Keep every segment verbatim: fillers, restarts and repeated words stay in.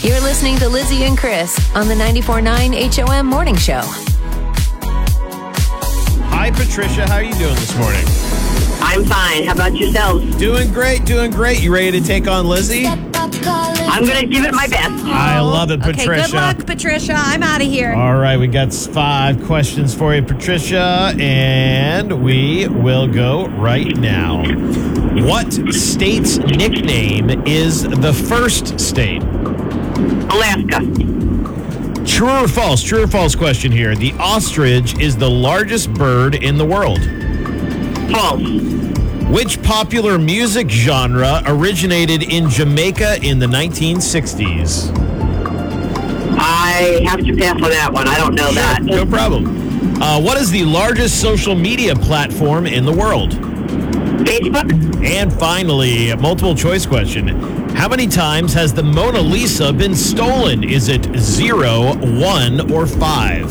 You're listening to Lizzie and Chris on the ninety-four point nine H O M Morning Show. Hi, Patricia. How are you doing this morning? I'm fine. How about yourselves? Doing great, doing great. You ready to take on Lizzie? I'm going to give it my best. I love it, Okay, Patricia. good luck, Patricia. I'm out of here. All right, we got five questions for you, Patricia, and we will go right now. What state's nickname is the first state? Alaska. True or false? True or false question here. The ostrich is the largest bird in the world. False. Which popular music genre originated in Jamaica in the nineteen sixties? I have to pass on that one. I don't know that. No problem. Uh, what is the largest social media platform in the world? Facebook? And finally, a multiple choice question. How many times has the Mona Lisa been stolen? Is it zero, one, or five?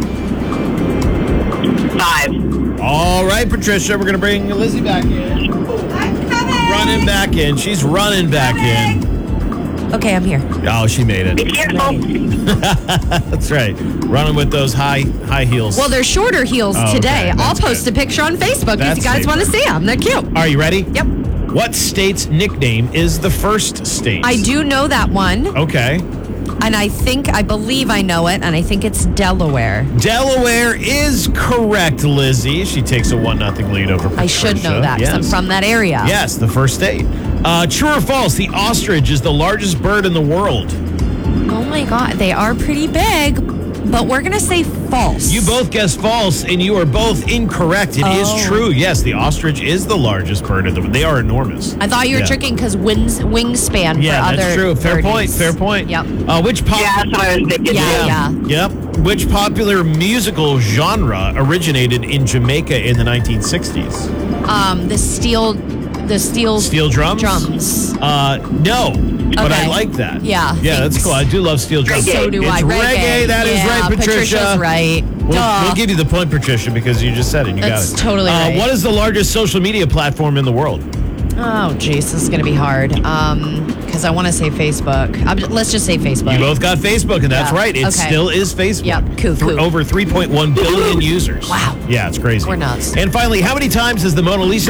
Five. All right, Patricia, we're going to bring Lizzie back in. I'm coming. Running back in. She's running back in. Okay, I'm here. Oh, she made Be it. careful. That's right. Running with those high high heels. Well, they're shorter heels Oh, okay. today. I'll That's post good. a picture on Facebook That's if you guys safer. want to see them. They're cute. Are you ready? Yep. What state's nickname is the first state? I do know that one, Okay. and I think, I believe I know it, and I think it's Delaware. Delaware is correct, Lizzie. She takes a one nothing lead over Patricia. I should know that because Yes. I'm from that area. Yes, the first state. Uh, true or false? The ostrich is the largest bird in the world. Oh my God, they are pretty big, but we're going to say false. You both guessed false, and you are both incorrect. It is Oh. true. Yes, the ostrich is the largest bird in the world. They are enormous. I thought you were Yeah. tricking because wings, wingspan Yeah, for other that's true. Fair birdies. point. Fair point. Yep. Uh, which pop? Yeah, that's what I was thinking. Yeah, yeah. Yep. Which popular musical genre originated in Jamaica in the nineteen sixties? Um, the steel, the steel, Steel drums? drums. Uh, no, but I Okay. like that. Yeah, Yeah, that's thanks. cool. I do love steel drums. Reggae. So do it's I. reggae. That is yeah, right, Patricia. Patricia's right. We'll, Duh. we'll give you the point, Patricia, because you just said it. You That's got it. totally uh, right. What is the largest social media platform in the world? Oh, jeez, this is going to be hard. Um, because I want to say Facebook. I'm, let's just say Facebook. You both got Facebook, and that's Yeah. right. It Okay. still is Facebook. Yep. Cool, Th- cool. Over three point one billion users. Wow. Yeah, it's crazy. We're nuts. And finally, how many times has the Mona Lisa